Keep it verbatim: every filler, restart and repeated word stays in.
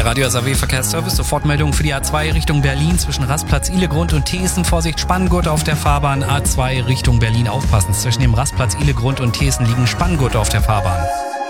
Der Radio S A W Verkehrsservice, Sofortmeldung für die A zwei Richtung Berlin zwischen Rastplatz Ihlegrund und Thesen. Vorsicht, Spanngurte auf der Fahrbahn. A zwei Richtung Berlin aufpassen. Zwischen dem Rastplatz Ihlegrund und Thesen liegen Spanngurte auf der Fahrbahn.